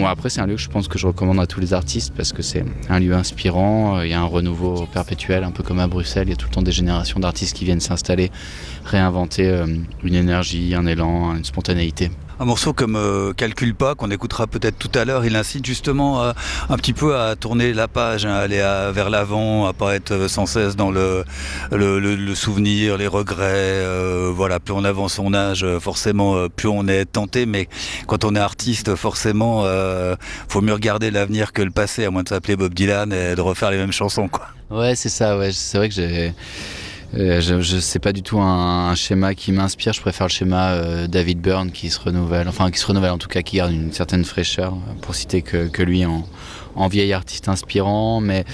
bon, après, c'est un lieu que je pense que je recommande à tous les artistes parce que c'est un lieu inspirant. Il y a un renouveau perpétuel, un peu comme à Bruxelles. Il y a tout le temps des générations d'artistes qui viennent s'installer, réinventer une énergie, un élan, une spontanéité. Un morceau comme Calcule pas, qu'on écoutera peut-être tout à l'heure, il incite justement un petit peu à tourner la page, à aller vers l'avant, à pas être sans cesse dans le souvenir, les regrets. Voilà, plus on avance son âge, forcément, plus on est tenté. Mais quand on est artiste, forcément, faut mieux regarder l'avenir que le passé, à moins de s'appeler Bob Dylan et de refaire les mêmes chansons, quoi. Ouais, c'est ça. Ouais, c'est vrai que je sais pas du tout un schéma qui m'inspire. Je préfère le schéma David Byrne qui se renouvelle en tout cas, qui garde une certaine fraîcheur, pour citer que lui en vieil artiste inspirant. Mais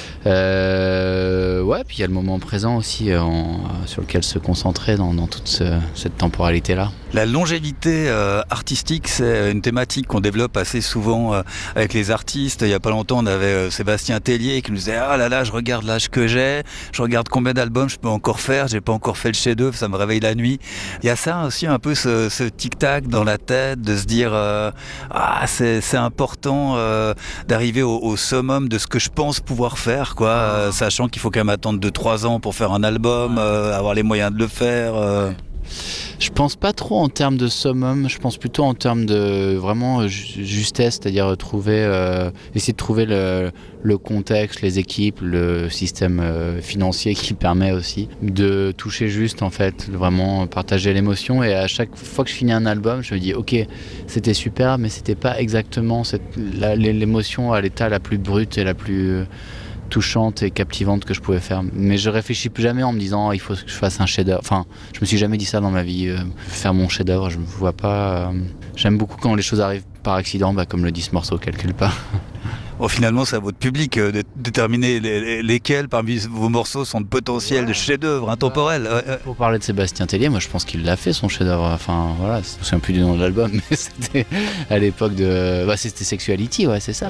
ouais, puis il y a le moment présent aussi sur lequel se concentrer dans toute cette temporalité-là. La longévité artistique, c'est une thématique qu'on développe assez souvent avec les artistes. Il y a pas longtemps, on avait Sébastien Tellier qui nous disait « Ah là là, je regarde l'âge que j'ai, je regarde combien d'albums je peux encore faire, j'ai pas encore fait le chef-d'œuvre, ça me réveille la nuit. » Il y a ça aussi, un peu ce tic-tac dans la tête, de se dire ah, c'est important d'arriver au summum de ce que je pense pouvoir faire, quoi, sachant qu'il faut quand même attendre 2-3 ans pour faire un album, avoir les moyens de le faire. Je pense pas trop en termes de summum, je pense plutôt en termes de vraiment justesse, c'est-à-dire essayer de trouver le contexte, les équipes, le système financier qui permet aussi de toucher juste, en fait, vraiment partager l'émotion. Et à chaque fois que je finis un album, je me dis ok, c'était super, mais c'était pas exactement l'émotion à l'état la plus brute et la plus touchante et captivante que je pouvais faire. Mais je réfléchis plus jamais en me disant il faut que je fasse un chef-d'œuvre. Enfin, je me suis jamais dit ça dans ma vie, faire mon chef-d'œuvre. Je me vois pas. J'aime beaucoup quand les choses arrivent par accident, comme le dit ce morceau, Calcule pas. Bon, finalement, c'est à votre public de déterminer lesquels parmi vos morceaux sont de potentiels chefs-d'œuvre intemporels. Pour parler de Sébastien Tellier, moi je pense qu'il l'a fait son chef-d'œuvre. Enfin voilà, je me souviens plus du nom de l'album, mais c'était à l'époque de. C'était Sexuality, ouais, c'est ça.